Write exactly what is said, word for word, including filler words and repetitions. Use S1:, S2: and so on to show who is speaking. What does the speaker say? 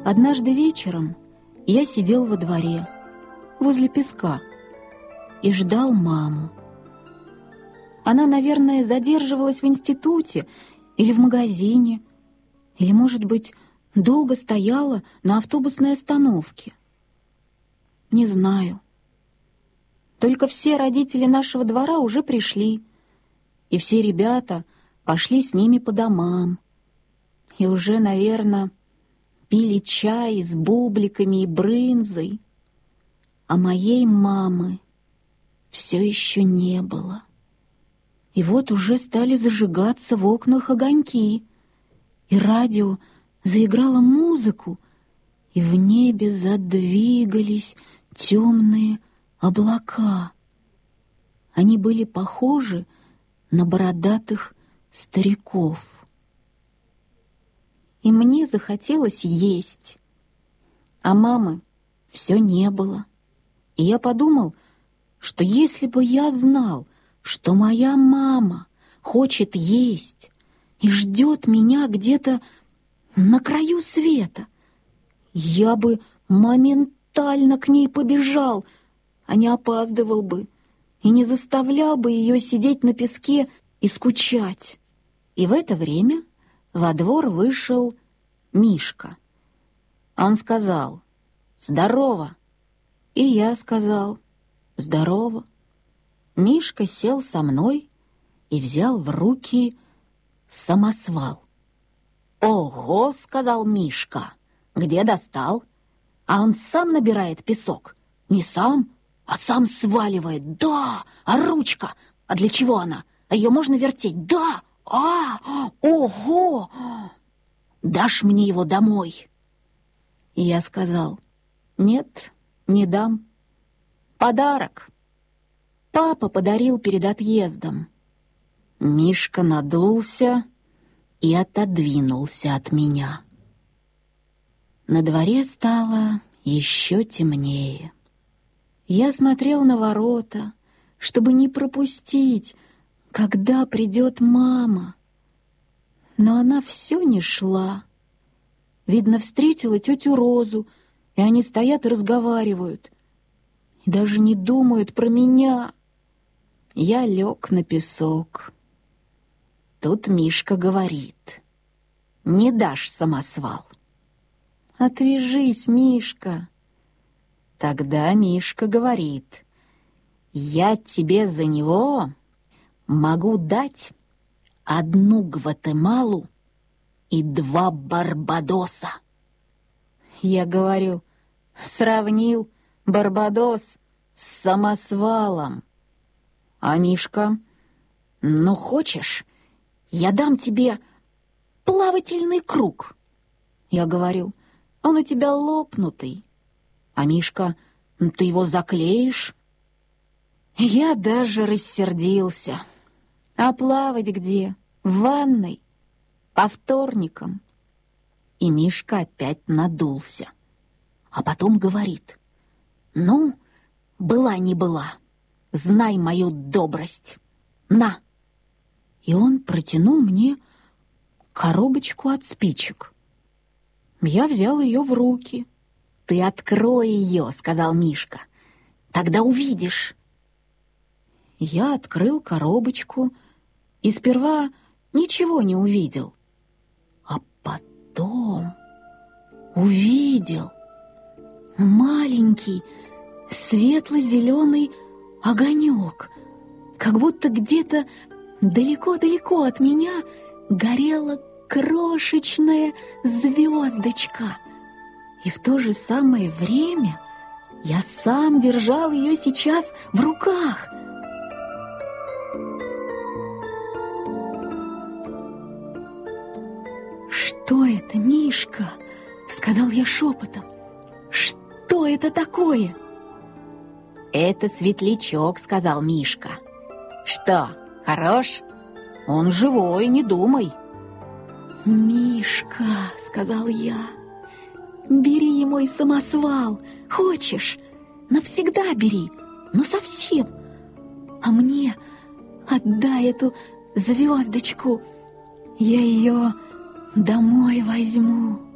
S1: Однажды вечером я сидел во дворе, возле песка, и ждал маму. Она, наверное, задерживалась в институте или в магазине, или, может быть, долго стояла на автобусной остановке. Не знаю. Только все родители нашего двора уже пришли, и все ребята пошли с ними по домам, и уже, наверное, пили чай с бубликами и брынзой, а моей мамы все еще не было. И вот уже стали зажигаться в окнах огоньки, и радио заиграло музыку, и в небе задвигались темные облака. Они были похожи на бородатых стариков. И мне захотелось есть, а мамы все не было. И я подумал, что если бы я знал, что моя мама хочет есть и ждет меня где-то на краю света, я бы моментально к ней побежал, а не опаздывал бы и не заставлял бы ее сидеть на песке и скучать. И в это время во двор вышел Мишка. Он сказал: «Здорово!» И я сказал: «Здорово!» Мишка сел со мной и взял в руки самосвал. «Ого!» — сказал Мишка. «Где достал?» А он сам набирает песок. Не сам, а сам сваливает. «Да! А ручка? А для чего она? А ее можно вертеть? Да! А! Ого! Дашь мне его домой?» И я сказал: «Нет, не дам. Подарок. Папа подарил перед отъездом». Мишка надулся и отодвинулся от меня. На дворе стало еще темнее. Я смотрел на ворота, чтобы не пропустить, когда придет мама. Но она все не шла. Видно, встретила тетю Розу, и они стоят и разговаривают. И даже не думают про меня. Я лег на песок. Тут Мишка говорит: «Не дашь самосвал?» «Отвяжись, Мишка!» Тогда Мишка говорит: «Я тебе за него могу дать одну Гватемалу и два Барбадоса». Я говорю: «Сравнил Барбадос с самосвалом». А Мишка: «Ну, хочешь, я дам тебе плавательный круг?» Я говорю: «Он у тебя лопнутый». А Мишка: «Ты его заклеишь?» Я даже рассердился. А плавать где? В ванной? По вторникам? И Мишка опять надулся. А потом говорит: «Ну, была не была. Знай мою добрость. На!» И он протянул мне коробочку от спичек. Я взял ее в руки. «Ты открой ее», — сказал Мишка. «Тогда увидишь». Я открыл коробочку и сперва ничего не увидел. А потом увидел маленький светло-зеленый огонек, как будто где-то далеко-далеко от меня горела крошечная звездочка. И в то же самое время я сам держал ее сейчас в руках. «Что это, Мишка?» — сказал я шепотом. «Что это такое?» «Это светлячок», — сказал Мишка. «Что, хорош? Он живой, не думай». «Мишка», — сказал я, — «бери мой самосвал. Хочешь? Навсегда бери. Ну, совсем. А мне отдай эту звездочку. Я ее домой возьму».